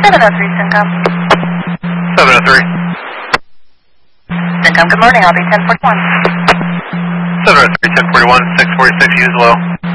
703 Syncom. 703. Syncom, good morning. I'll be 1041. 703, 1041, 646, use low.